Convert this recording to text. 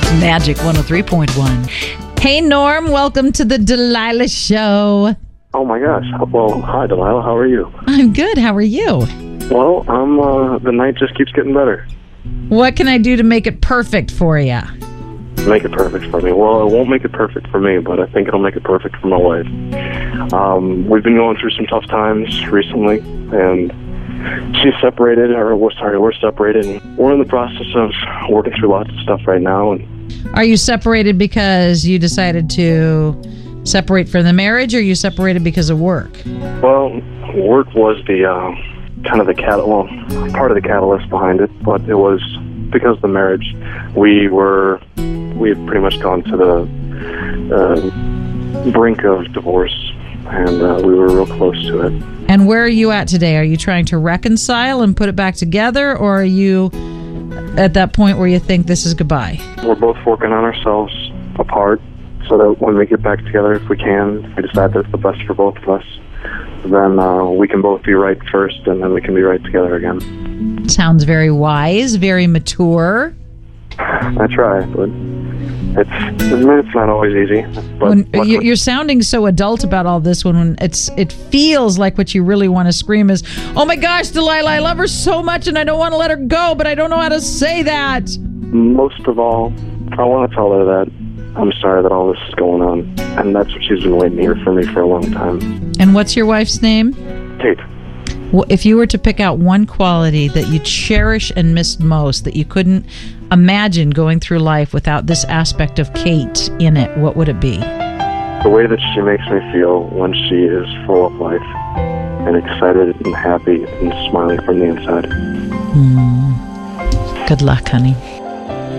Magic 103.1. Hey, Norm, welcome to the Delilah Show. Oh, my gosh. Well, hi, Delilah. How are you? I'm good. How are you? Well, the night just keeps getting better. What can I do to make it perfect for you? Make it perfect for me. Well, it won't make it perfect for me, but I think it'll make it perfect for my wife. We've been going through some tough times recently, and we're separated, and we're in the process of working through lots of stuff right now. And Are you separated because you decided to separate from the marriage, or you separated because of work? well, work was the kind of the part of the catalyst behind it, but it was because of the marriage. We had pretty much gone to the brink of divorce, and we were real close to it. And where are you at today? Are you trying to reconcile and put it back together, or are you at that point where you think this is goodbye? We're both working on ourselves apart so that when we get back together, if we can, if we decide that's the best for both of us, then we can both be right first, and then we can be right together again. Sounds very wise, very mature. I try, but it's not always easy. But You're sounding so adult about all this when it feels like what you really want to scream is, "Oh my gosh, Delilah, I love her so much and I don't want to let her go, but I don't know how to say that." most of all, I want to tell her that I'm sorry that all this is going on, and that's what she's been waiting to hear from me for a long time. And what's your wife's name? Kate. Well, if you were to pick out one quality that you cherish and missed most, that you couldn't imagine going through life without this aspect of Kate in it, what would it be? The way that she makes me feel when she is full of life and excited and happy and smiling from the inside. Good luck, honey.